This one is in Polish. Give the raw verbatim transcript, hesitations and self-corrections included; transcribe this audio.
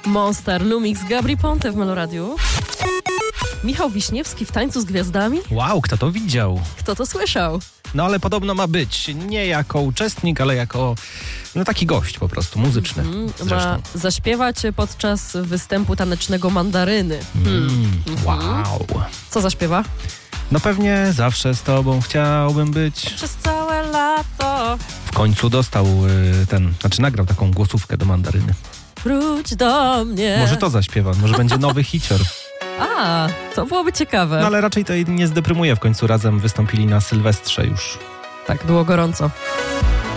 Monster, Lumix, Gabry Ponte w Meloradiu. Michał Wiśniewski w Tańcu z Gwiazdami? Wow, kto to widział? Kto to słyszał? No ale podobno ma być nie jako uczestnik, ale jako no taki gość po prostu, muzyczny Mm, zresztą. ma zaśpiewać podczas występu tanecznego Mandaryny. Mm, Hmm. wow. Co zaśpiewa? No pewnie zawsze z tobą chciałbym być. Przez całe lato W końcu dostał y, ten, znaczy nagrał taką głosówkę do Mandaryny. wróć do mnie. Może to zaśpiewa, może będzie nowy hicior. A, to byłoby ciekawe. No ale raczej to nie zdeprymuje, w końcu razem wystąpili na Sylwestrze już. Tak, było gorąco.